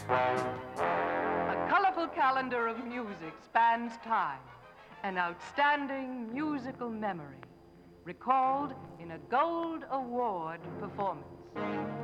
A colorful calendar of music spans time, an outstanding musical memory, recalled in a Gold Award performance.